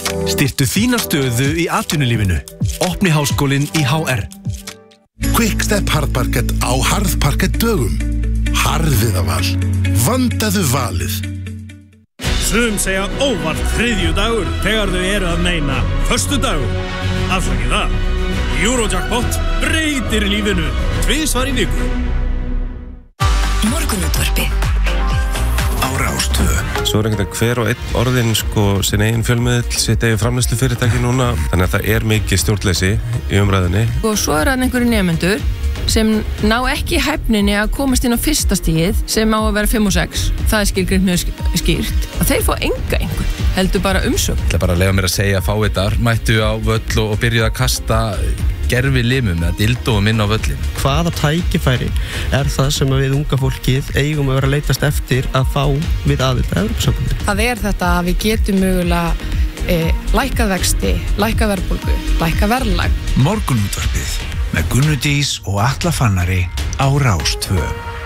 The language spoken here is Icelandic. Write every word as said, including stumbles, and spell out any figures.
Styrktu þína stöðu í atvinnulífinu. Opni háskólinn í H R. Quickstep harðparkett á harðparkett dögum. Harðiðaval. Vandaðu valið. Sum segja óvart þriðju dagur þegar þau eru að meina föstu dagur. Afsakið það. Eurojackpot breytir lífinu tvisvar í viku. Morgunútvarpið á Rás tvö. Svo er einhvern veginn hver og einn orðin sko sin eigin fjölmiðill, sitt eigin framleiðslu fyrirtæki núna, þannig að það er mikið stjórnleysi í umræðinni. Og svo er það einhverju nemendur sem ná ekki hæfninni að komast inn á fyrsta stigið sem á að vera fimm og sex. Það er skilgreint mjög skýrt. Að þeir fá enga einhvern, heldur bara umsögn. Það er bara að leyfa mér að segja að fáiðar mættu á völl og, og byrjuðu að kasta gerfi limum eða dildóum inn á völlin. Hvaða tækifæri er það sem við unga fólkið eigum að vera að leitast eftir að fá við aðild að Evrópusambandinu? Það er þetta að við getum mögulega e, lækkað vexti, lækkað verðbólgu, lækkað verðlag. Morgunútvarpið með Gunnu Dís og Atla Fannari á Rás tvö.